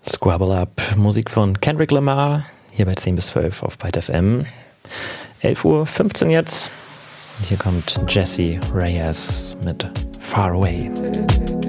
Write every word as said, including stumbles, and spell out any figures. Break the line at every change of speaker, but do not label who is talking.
Squabble Up, Musik von Kendrick Lamar, hier bei zehn bis zwölf auf Byte F M. elf Uhr fünfzehn jetzt. Und hier kommt Jessie Reyez mit Far Away.